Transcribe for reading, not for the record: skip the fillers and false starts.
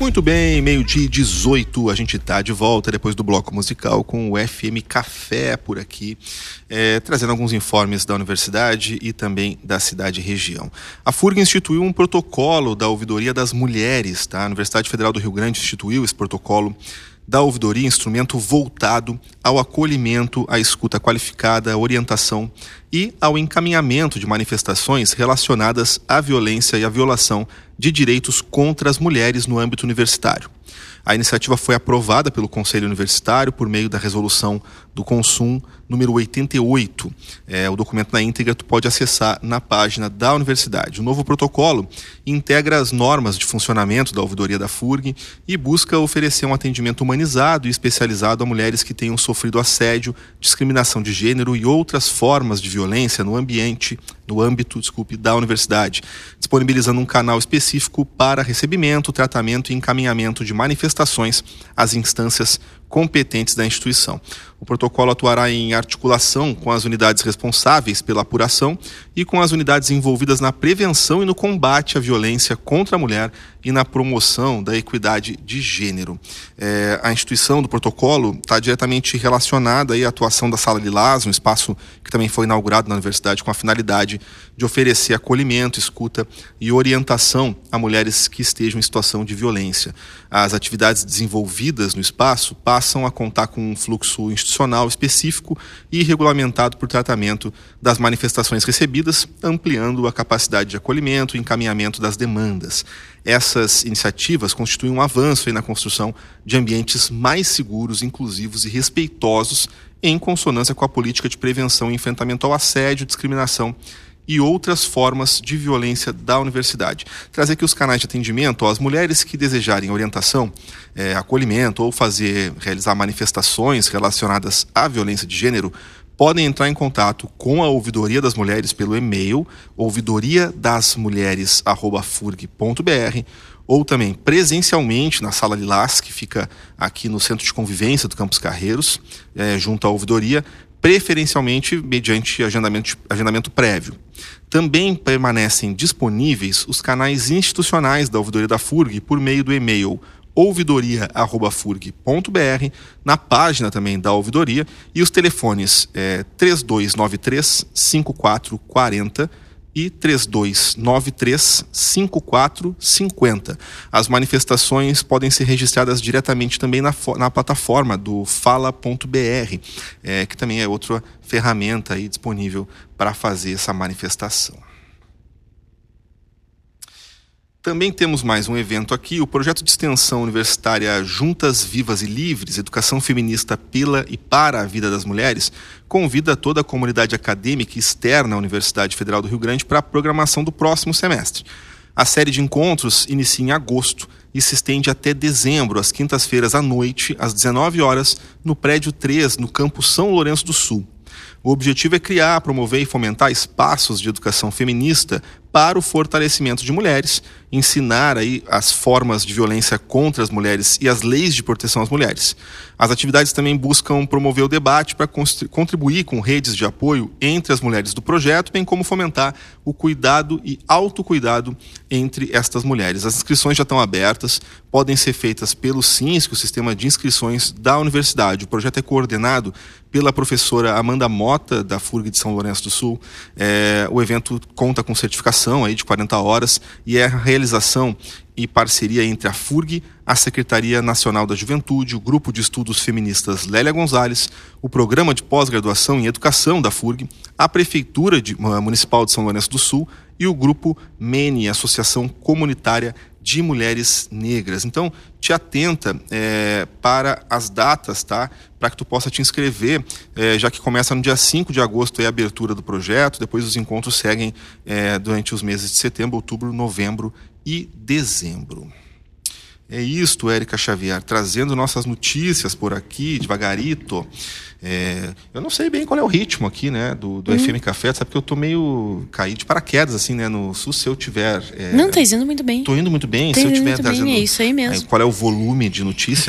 Muito bem, 12h18, a gente tá de volta depois do bloco musical com o FM Café por aqui, trazendo alguns informes da universidade e também da cidade e região. A FURG instituiu um protocolo da ouvidoria das mulheres, tá? A Universidade Federal do Rio Grande instituiu esse protocolo da ouvidoria, instrumento voltado ao acolhimento, à escuta qualificada, à orientação e ao encaminhamento de manifestações relacionadas à violência e à violação de direitos contra as mulheres no âmbito universitário. A iniciativa foi aprovada pelo Conselho Universitário por meio da resolução do Consum número 88. O documento na íntegra tu pode acessar na página da universidade. O novo protocolo integra as normas de funcionamento da ouvidoria da FURG e busca oferecer um atendimento humanizado e especializado a mulheres que tenham sofrido assédio, discriminação de gênero e outras formas de violência no âmbito da universidade, disponibilizando um canal específico para recebimento, tratamento e encaminhamento de manifestações às instâncias competentes da instituição. O protocolo atuará em articulação com as unidades responsáveis pela apuração e com as unidades envolvidas na prevenção e no combate à violência contra a mulher e na promoção da equidade de gênero. A instituição do protocolo está diretamente relacionada aí à atuação da Sala Lilás, um espaço que também foi inaugurado na universidade com a finalidade de oferecer acolhimento, escuta e orientação a mulheres que estejam em situação de violência. As atividades desenvolvidas no espaço passam a contar com um fluxo institucional específico e regulamentado por tratamento das manifestações recebidas, ampliando a capacidade de acolhimento e encaminhamento das demandas. Essas iniciativas constituem um avanço aí na construção de ambientes mais seguros, inclusivos e respeitosos, em consonância com a política de prevenção e enfrentamento ao assédio, discriminação e outras formas de violência da universidade. Trazer aqui os canais de atendimento às mulheres que desejarem orientação, acolhimento ou realizar manifestações relacionadas à violência de gênero, podem entrar em contato com a Ouvidoria das Mulheres pelo e-mail ouvidoriadasmulheres@furg.br ou também presencialmente na Sala Lilás, que fica aqui no Centro de Convivência do Campus Carreiros, junto à ouvidoria, preferencialmente mediante agendamento prévio. Também permanecem disponíveis os canais institucionais da ouvidoria da FURG por meio do e-mail ouvidoria@furg.br, na página também da ouvidoria, e os telefones 3293-5440 e 3293-5450. As manifestações podem ser registradas diretamente também na plataforma do fala.br, que também é outra ferramenta aí disponível para fazer essa manifestação. Também temos mais um evento aqui, o projeto de extensão universitária Juntas, Vivas e Livres, Educação Feminista pela e para a Vida das Mulheres, convida toda a comunidade acadêmica externa à Universidade Federal do Rio Grande para a programação do próximo semestre. A série de encontros inicia em agosto e se estende até dezembro, às quintas-feiras à noite, às 19 horas, no prédio 3, no campus São Lourenço do Sul. O objetivo é criar, promover e fomentar espaços de educação feminista para o fortalecimento de mulheres, ensinar aí as formas de violência contra as mulheres e as leis de proteção às mulheres. As atividades também buscam promover o debate para contribuir com redes de apoio entre as mulheres do projeto, bem como fomentar o cuidado e autocuidado entre estas mulheres. As inscrições já estão abertas, podem ser feitas pelo SINSC, o Sistema de Inscrições da Universidade. O projeto é coordenado pela professora Amanda Mota, da FURG de São Lourenço do Sul. O evento conta com certificação aí de 40 horas e é a realização e parceria entre a FURG, a Secretaria Nacional da Juventude, o Grupo de Estudos Feministas Lélia Gonzalez, o Programa de Pós-Graduação em Educação da FURG, a Prefeitura Municipal de São Lourenço do Sul e o Grupo MENE, Associação Comunitária de Mulheres Negras. Então, te atenta para as datas, tá? Para que tu possa te inscrever, já que começa no dia 5 de agosto a abertura do projeto, depois os encontros seguem durante os meses de setembro, outubro, novembro e dezembro. É isto, Érica Xavier, trazendo nossas notícias por aqui, devagarito. Eu não sei bem qual é o ritmo aqui, né, do FM Café, sabe que eu tô meio caído de paraquedas, assim, né, no SUS, se eu tiver... Não, tá indo muito bem. Tô indo muito bem, tá se eu tiver trazendo... É isso aí mesmo. Qual é o volume de notícias?